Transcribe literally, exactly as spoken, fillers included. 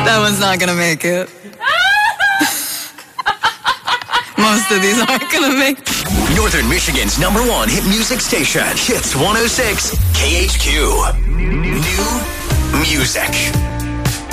That one's not gonna make it. Most of these aren't gonna make it. Northern Michigan's number one hit music station, Hits one oh six K H Q. New music.